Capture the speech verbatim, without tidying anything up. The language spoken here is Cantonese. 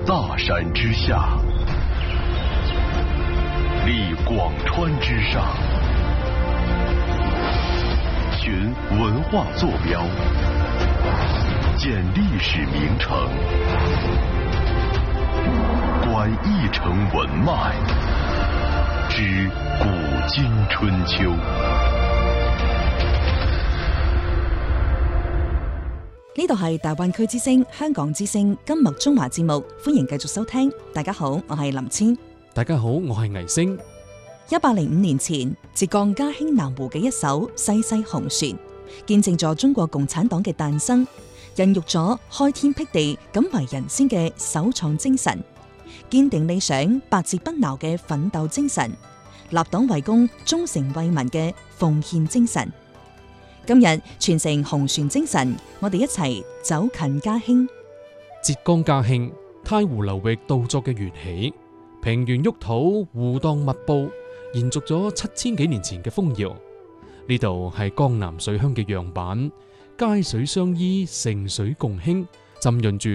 大山之下，立广川之上，寻文化坐标，鉴历史名城，观一城文脉，知古今春秋。 呢度係大灣區之聲、香港之聲金麥中華節目，歡迎繼續收聽。大家好，我係林千。 大家好，我係倪星。 一百零五年前，浙江嘉興南湖嘅一艘西西紅船，見證咗中國共產黨嘅誕生，孕育咗開天闢地、敢為人先嘅首創精神，堅定理想、百折不撓嘅奮鬥精神，立黨為公、忠誠為民嘅奉獻精神。今日傳承紅船精神，我哋一齊走近嘉興。 浙江嘉興，太湖流域稻作嘅緣起，平原沃土，湖蕩密布，延續咗七千幾年前嘅風謠。呢度係江南水鄉嘅樣板，街水相依，城水共興，浸潤住